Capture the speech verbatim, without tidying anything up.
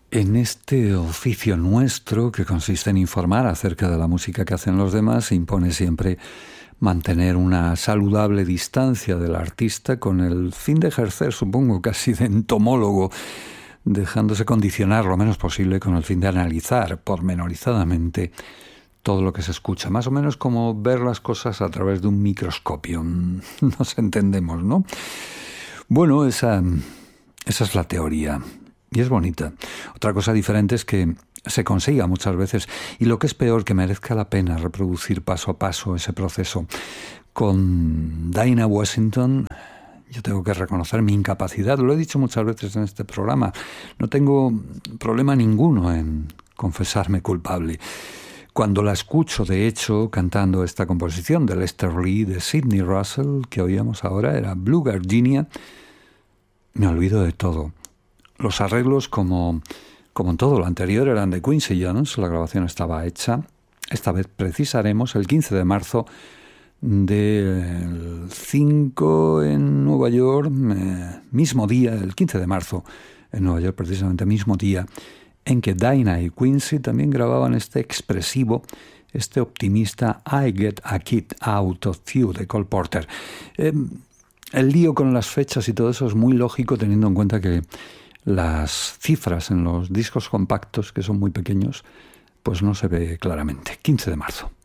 En este oficio nuestro, que consiste en informar acerca de la música que hacen los demás, se impone siempre mantener una saludable distancia del artista con el fin de ejercer, supongo, casi de entomólogo, dejándose condicionar lo menos posible con el fin de analizar pormenorizadamente todo lo que se escucha, más o menos como ver las cosas a través de un microscopio. Nos entendemos, ¿no? Bueno, esa, esa es la teoría. Y es bonita. Otra cosa diferente es que se consiga muchas veces, y lo que es peor, que merezca la pena reproducir paso a paso ese proceso. Con Dinah Washington, yo tengo que reconocer mi incapacidad. Lo he dicho muchas veces en este programa. No tengo problema ninguno en confesarme culpable. Cuando la escucho, de hecho, cantando esta composición de Lester Lee, de Sidney Russell, que oíamos ahora, era Blue Gardenia, me olvido de todo. Los arreglos, como, como en todo lo anterior, eran de Quincy Jones. La grabación estaba hecha. Esta vez precisaremos el quince de marzo del cinco en Nueva York, eh, mismo día, el quince de marzo en Nueva York, precisamente mismo día en que Dinah y Quincy también grababan este expresivo, este optimista I Get a Kid Out of You de Cole Porter. Eh, el lío con las fechas y todo eso es muy lógico, teniendo en cuenta que las cifras en los discos compactos, que son muy pequeños, pues no se ve claramente. quince de marzo.